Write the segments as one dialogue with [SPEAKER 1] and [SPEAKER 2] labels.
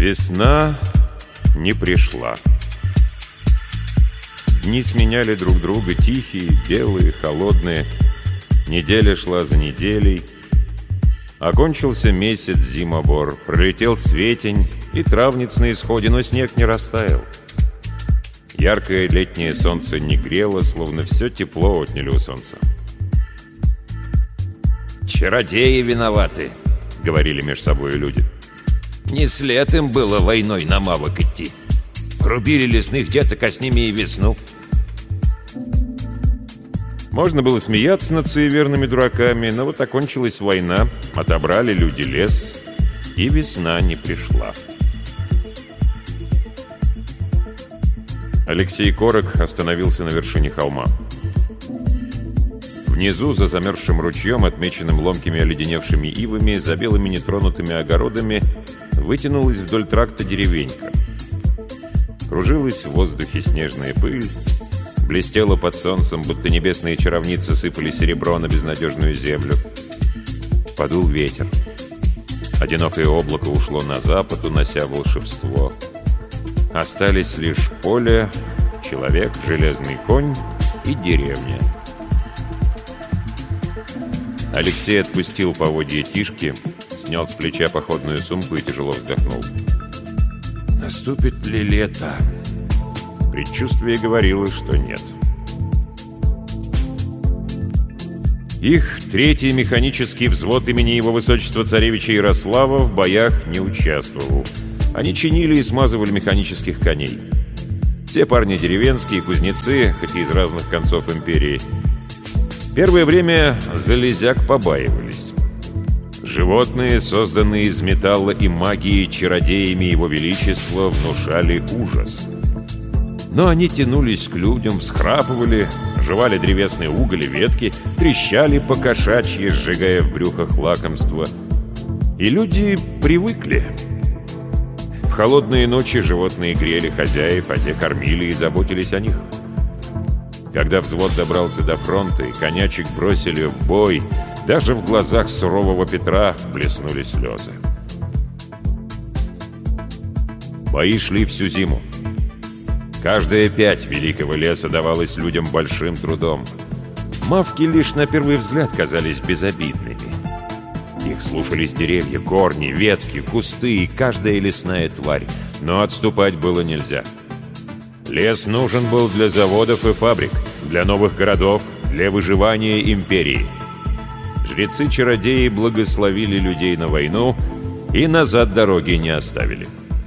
[SPEAKER 1] Весна не пришла. Дни сменяли друг друга, тихие, белые, холодные. Неделя шла за неделей. Окончился месяц зимобор, пролетел цветень и травниц на исходе, но снег не растаял. Яркое летнее солнце не грело, словно все тепло отняли у солнца.
[SPEAKER 2] «Чародеи виноваты», — говорили между собой люди. «Не след им было войной на мавок идти. Рубили лесных деток, а с ними и весну».
[SPEAKER 1] Можно было смеяться над суеверными дураками, но вот окончилась война, отобрали люди лес, и весна не пришла. Алексей Корок остановился на вершине холма. Внизу, за замерзшим ручьем, отмеченным ломкими оледеневшими ивами, за белыми нетронутыми огородами, вытянулась вдоль тракта деревенька. Кружилась в воздухе снежная пыль, блестела под солнцем, будто небесные чаровницы сыпали серебро на безнадежную землю. Подул ветер. Одинокое облако ушло на запад, унося волшебство. Остались лишь поле, человек, железный конь и деревня. Алексей отпустил поводья Тишки, снял с плеча походную сумку и тяжело вздохнул. Наступит ли лето? Предчувствие говорило, что нет. Их третий механический взвод имени его высочества царевича Ярослава в боях не участвовал. Они чинили и смазывали механических коней. Все парни деревенские, кузнецы, хоть и из разных концов империи. Первое время залезяк побаивались. Животные, созданные из металла и магии чародеями его величества, внушали ужас. Но они тянулись к людям, всхрапывали, жевали древесные уголь и ветки, трещали по-кошачьи, сжигая в брюхах лакомства. И люди привыкли. В холодные ночи животные грели хозяев, а те кормили и заботились о них. Когда взвод добрался до фронта и конячек бросили в бой, даже в глазах сурового Петра блеснули слезы. Бои шли всю зиму. Каждая пять великого леса давалась людям большим трудом. Мавки лишь на первый взгляд казались безобидными. Их слушались деревья, корни, ветки, кусты и каждая лесная тварь. Но отступать было нельзя. Лес нужен был для заводов и фабрик, для новых городов, для выживания империи. Жрецы-чародеи благословили людей на войну и назад дороги не оставили.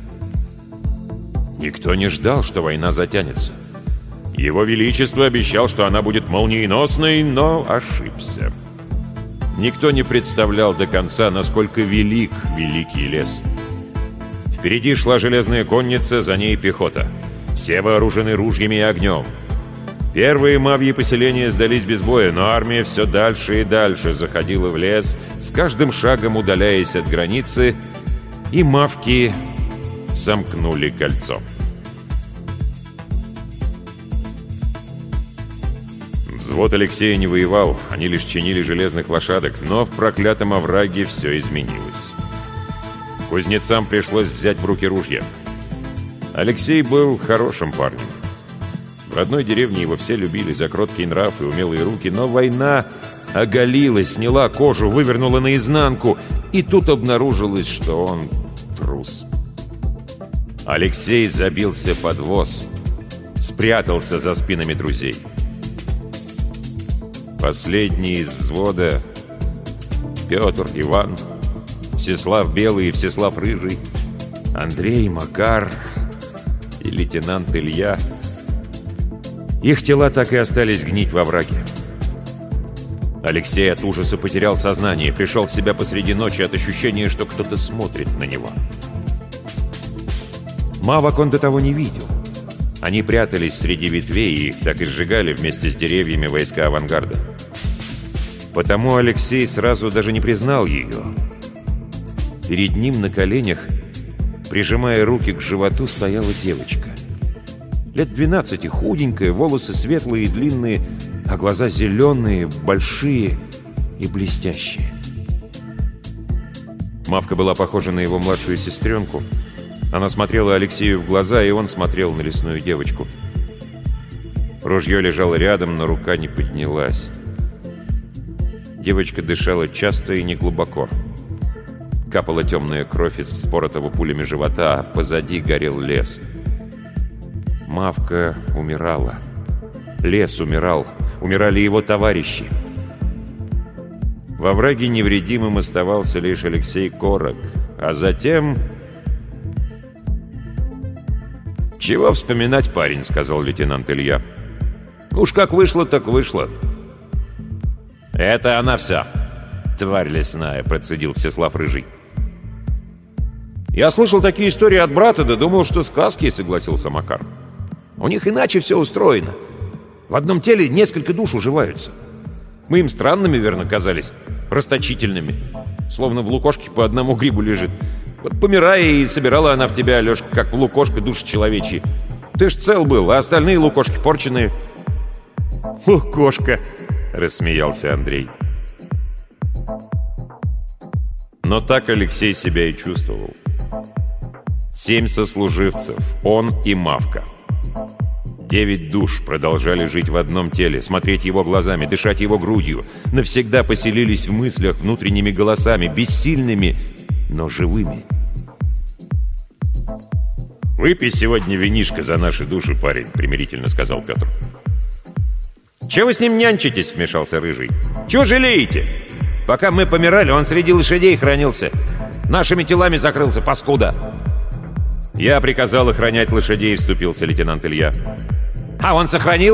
[SPEAKER 1] Никто не ждал, что война затянется. Его Величество обещал, что она будет молниеносной, но ошибся. Никто не представлял до конца, насколько велик великий лес. Впереди шла железная конница, за ней пехота. Все вооружены ружьями и огнем. Первые мавьи поселения сдались без боя, но армия все дальше и дальше заходила в лес, с каждым шагом удаляясь от границы, и мавки сомкнули кольцо. Взвод Алексея не воевал, они лишь чинили железных лошадок, но в проклятом овраге все изменилось. Кузнецам пришлось взять в руки ружья. Алексей был хорошим парнем. В родной деревне его все любили за кроткий нрав и умелые руки, но война оголила, сняла кожу, вывернула наизнанку, и тут обнаружилось, что он трус. Алексей забился под воз, спрятался за спинами друзей. Последний из взвода — Петр, Иван, Всеслав Белый и Всеслав Рыжий, Андрей, Макар и лейтенант Илья. Их тела так и остались гнить во враге. Алексей от ужаса потерял сознание, пришел в себя посреди ночи от ощущения, что кто-то смотрит на него. Мавок он до того не видел. Они прятались среди ветвей, и их так и сжигали вместе с деревьями войска авангарда. Потому Алексей сразу даже не признал ее. Перед ним на коленях, прижимая руки к животу, стояла девочка. Лет 12, худенькая, волосы светлые и длинные, а глаза зеленые, большие и блестящие. Мавка была похожа на его младшую сестренку. Она смотрела Алексею в глаза, и он смотрел на лесную девочку. Ружье лежало рядом, но рука не поднялась. Девочка дышала часто и неглубоко. Капала темная кровь из вспоротого пулями живота, а позади горел лес. Мавка умирала. Лес умирал. Умирали его товарищи. Во враге невредимым оставался лишь Алексей Корок. А затем... «Чего вспоминать, парень?» — сказал лейтенант Илья. «Уж как вышло, так вышло». «Это она вся, тварь лесная», — процедил Всеслав Рыжий. «Я слышал такие истории от брата, да думал, что сказки», — согласился Макар. «У них иначе все устроено. В одном теле несколько душ уживаются. Мы им странными, верно, казались, расточительными. Словно в лукошке по одному грибу лежит. Вот помирая, и собирала она в тебя, Алешка, как в лукошко души человечьи. Ты ж цел был, а остальные лукошки порченые». «Лукошка», — рассмеялся Андрей. Но так Алексей себя и чувствовал. 7 сослуживцев, он и Мавка. 9 душ продолжали жить в одном теле, смотреть его глазами, дышать его грудью. Навсегда поселились в мыслях внутренними голосами, бессильными, но живыми. «Выпей сегодня винишко за наши души, парень», — примирительно сказал Петр. «Чего вы с ним нянчитесь?» — вмешался Рыжий. «Чего жалеете? Пока мы помирали, он среди лошадей хранился. Нашими телами закрылся, паскуда». «Я приказал охранять лошадей», — вступился лейтенант Илья. «А он сохранил?»